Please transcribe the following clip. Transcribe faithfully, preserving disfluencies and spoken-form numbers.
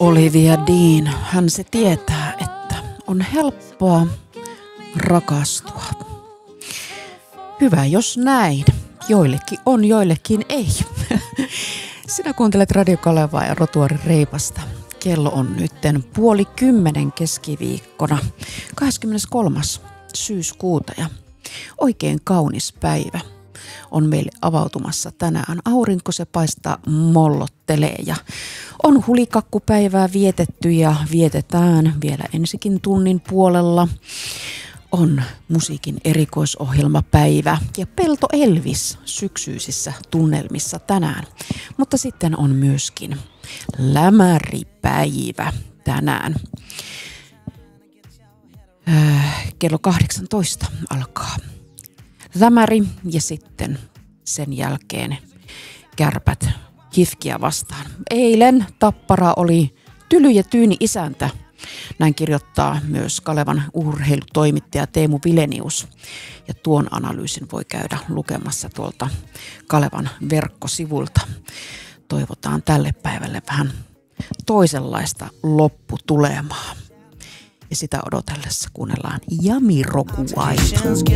Olivia Dean, hän se tietää, että on helppoa rakastua. Hyvä jos näin. Joillekin on, joillekin ei. Sinä kuuntelet Radio Kalevaa ja Rotuari Reipasta. Kello on nytten puoli kymmenen keskiviikkona, kahdeskymmeneskolmas syyskuuta ja oikein kaunis päivä on meille avautumassa tänään. Aurinko se paistaa, mollottelee ja on hulikakkupäivää vietetty ja vietetään vielä ensikin tunnin puolella. On musiikin erikoisohjelmapäivä ja Pelto Elvis syksyisissä tunnelmissa tänään. Mutta sitten on myöskin lämäripäivä tänään. Äh, kello kahdeksantoista alkaa lämäri ja sitten sen jälkeen Kärpät Hifkiä vastaan. Eilen Tappara oli tyly ja tyyni isäntä. Näin kirjoittaa myös Kalevan urheilutoimittaja Teemu Vilenius. Ja tuon analyysin voi käydä lukemassa tuolta Kalevan verkkosivulta. Toivotaan tälle päivälle vähän toisenlaista lopputulemaa. Ja sitä odotellessa kuunnellaan Jami Rokuaita.